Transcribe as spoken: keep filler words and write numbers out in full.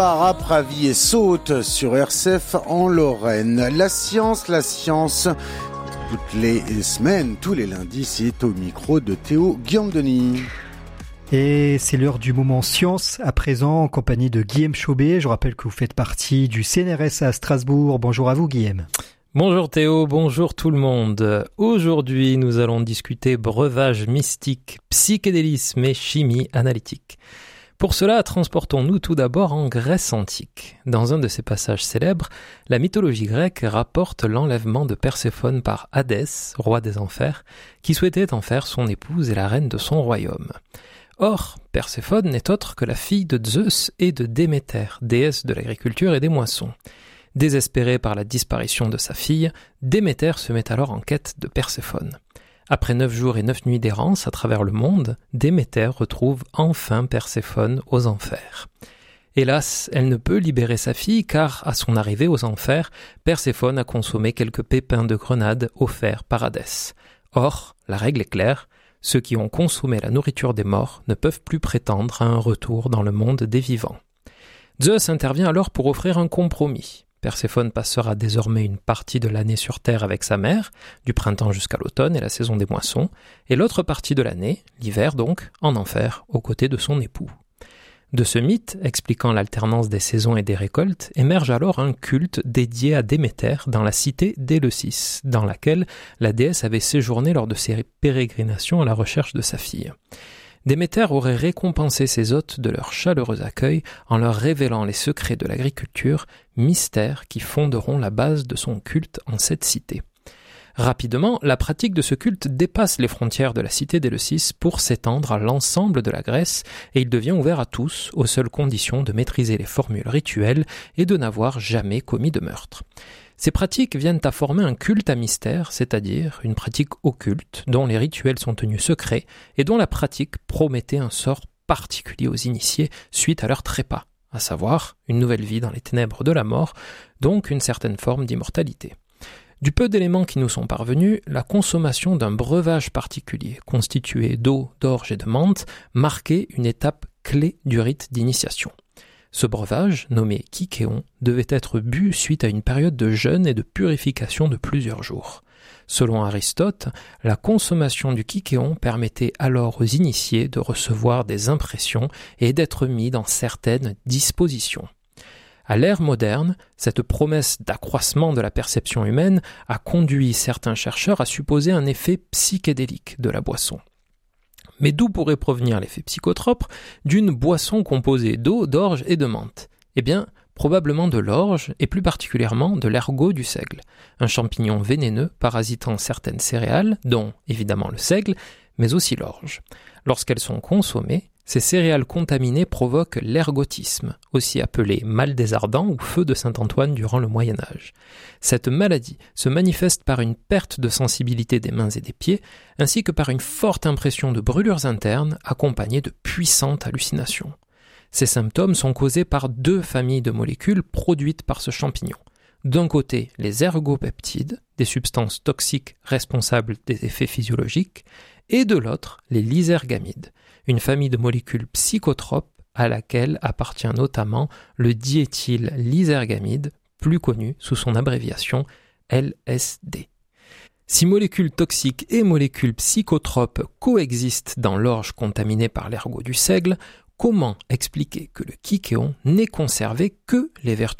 Parapravi et saute sur R C F en Lorraine. La science, la science, toutes les semaines, tous les lundis, c'est au micro de Théo Guillaume-Denis. Et c'est l'heure du moment science, à présent en compagnie de Guillaume Chaubet. Je rappelle que vous faites partie du C N R S à Strasbourg. Bonjour à vous Guillaume. Bonjour Théo, bonjour tout le monde. Aujourd'hui, nous allons discuter breuvage mystique, psychédélisme et chimie analytique. Pour cela, transportons-nous tout d'abord en Grèce antique. Dans un de ses passages célèbres, la mythologie grecque rapporte l'enlèvement de Perséphone par Hadès, roi des enfers, qui souhaitait en faire son épouse et la reine de son royaume. Or, Perséphone n'est autre que la fille de Zeus et de Déméter, déesse de l'agriculture et des moissons. Désespérée par la disparition de sa fille, Déméter se met alors en quête de Perséphone. Après neuf jours et neuf nuits d'errance à travers le monde, Déméter retrouve enfin Perséphone aux enfers. Hélas, elle ne peut libérer sa fille car, à son arrivée aux enfers, Perséphone a consommé quelques pépins de grenade offerts par Hadès. Or, la règle est claire, ceux qui ont consommé la nourriture des morts ne peuvent plus prétendre à un retour dans le monde des vivants. Zeus intervient alors pour offrir un compromis. Perséphone passera désormais une partie de l'année sur Terre avec sa mère, du printemps jusqu'à l'automne et la saison des moissons, et l'autre partie de l'année, l'hiver donc, en enfer, aux côtés de son époux. De ce mythe, expliquant l'alternance des saisons et des récoltes, émerge alors un culte dédié à Déméter dans la cité d'Éleusis, dans laquelle la déesse avait séjourné lors de ses pérégrinations à la recherche de sa fille. Déméter aurait récompensé ses hôtes de leur chaleureux accueil en leur révélant les secrets de l'agriculture, mystères qui fonderont la base de son culte en cette cité. Rapidement, la pratique de ce culte dépasse les frontières de la cité d'Éleusis pour s'étendre à l'ensemble de la Grèce et il devient ouvert à tous, aux seules conditions de maîtriser les formules rituelles et de n'avoir jamais commis de meurtre. Ces pratiques viennent à former un culte à mystère, c'est-à-dire une pratique occulte dont les rituels sont tenus secrets et dont la pratique promettait un sort particulier aux initiés suite à leur trépas, à savoir une nouvelle vie dans les ténèbres de la mort, donc une certaine forme d'immortalité. Du peu d'éléments qui nous sont parvenus, la consommation d'un breuvage particulier, constitué d'eau, d'orge et de menthe, marquait une étape clé du rite d'initiation. Ce breuvage, nommé kykéon, devait être bu suite à une période de jeûne et de purification de plusieurs jours. Selon Aristote, la consommation du kykéon permettait alors aux initiés de recevoir des impressions et d'être mis dans certaines dispositions. À l'ère moderne, cette promesse d'accroissement de la perception humaine a conduit certains chercheurs à supposer un effet psychédélique de la boisson. Mais d'où pourrait provenir l'effet psychotrope d'une boisson composée d'eau, d'orge et de menthe ? Eh bien, probablement de l'orge et plus particulièrement de l'ergot du seigle, un champignon vénéneux parasitant certaines céréales, dont évidemment le seigle, mais aussi l'orge. Lorsqu'elles sont consommées, ces céréales contaminées provoquent l'ergotisme, aussi appelé mal des ardents ou feu de Saint-Antoine durant le Moyen-Âge. Cette maladie se manifeste par une perte de sensibilité des mains et des pieds, ainsi que par une forte impression de brûlures internes accompagnées de puissantes hallucinations. Ces symptômes sont causés par deux familles de molécules produites par ce champignon. D'un côté, les ergopeptides, des substances toxiques responsables des effets physiologiques, et de l'autre, les lysergamides, une famille de molécules psychotropes à laquelle appartient notamment le diéthyllysergamide, plus connu sous son abréviation L S D. Si molécules toxiques et molécules psychotropes coexistent dans l'orge contaminée par l'ergot du seigle, comment expliquer que le kykéon n'ait conservé que les vertus